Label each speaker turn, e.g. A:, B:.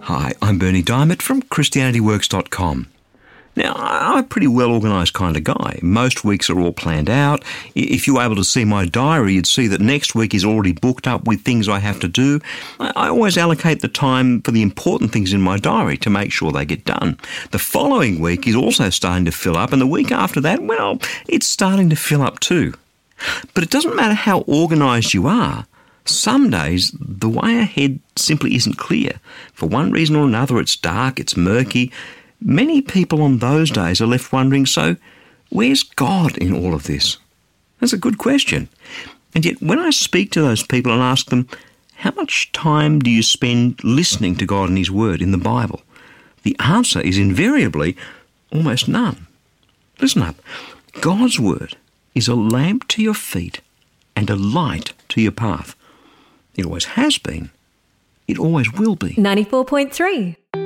A: Hi, I'm Bernie Diamond from ChristianityWorks.com. Now, I'm a pretty well-organised kind of guy. Most weeks are all planned out. If you were able to see my diary, you'd see that next week is already booked up with things I have to do. I always allocate the time for the important things in my diary to make sure they get done. The following week is also starting to fill up, and the week after that, well, it's starting to fill up too. But it doesn't matter how organised you are. Some days, the way ahead simply isn't clear. For one reason or another, it's dark, it's murky. Many people on those days are left wondering, so where's God in all of this? That's a good question. And yet when I speak to those people and ask them, how much time do you spend listening to God and His Word in the Bible? The answer is invariably almost none. Listen up. God's Word is a lamp to your feet and a light to your path. It always has been. It always will be.
B: 94.3